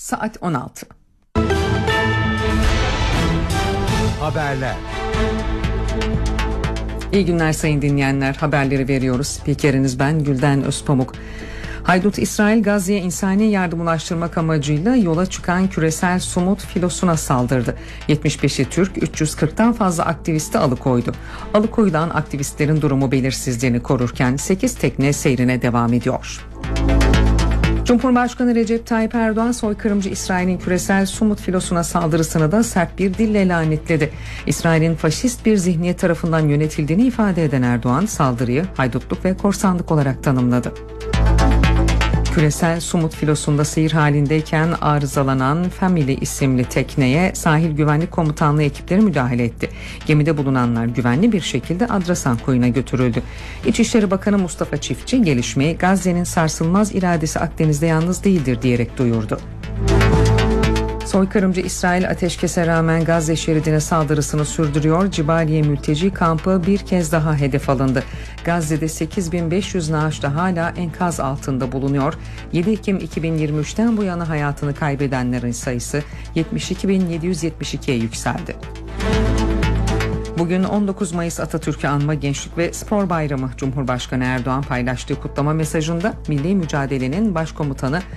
Saat 16. Haberler. İyi günler sayın dinleyenler. Haberleri veriyoruz. Spikeriniz ben Gülden Özpamuk. Haydut İsrail Gazze'ye insani yardım ulaştırmak amacıyla yola çıkan küresel Sumut filosuna saldırdı. 75'i Türk, 340'tan fazla aktivisti alıkoydu. Alıkoyulan aktivistlerin durumu belirsizliğini korurken 8 tekne seyrine devam ediyor. Cumhurbaşkanı Recep Tayyip Erdoğan soykırımcı İsrail'in küresel Sumut filosuna saldırısını da sert bir dille lanetledi. İsrail'in faşist bir zihniyet tarafından yönetildiğini ifade eden Erdoğan saldırıyı haydutluk ve korsanlık olarak tanımladı. Küresel Sumut filosunda seyir halindeyken arızalanan Family isimli tekneye sahil güvenlik komutanlığı ekipleri müdahale etti. Gemide bulunanlar güvenli bir şekilde Adrasan koyuna götürüldü. İçişleri Bakanı Mustafa Çiftçi gelişmeyi Gazze'nin sarsılmaz iradesi Akdeniz'de yalnız değildir diyerek duyurdu. Soykırımcı İsrail ateşkese rağmen Gazze şeridine saldırısını sürdürüyor. Cibaliye mülteci kampı bir kez daha hedef alındı. Gazze'de 8.500 naaş da hala enkaz altında bulunuyor. 7 Ekim 2023'ten bu yana hayatını kaybedenlerin sayısı 72.772'ye yükseldi. Bugün 19 Mayıs Atatürk'ü anma Gençlik ve Spor Bayramı. Cumhurbaşkanı Erdoğan paylaştığı kutlama mesajında milli mücadelenin başkomutanı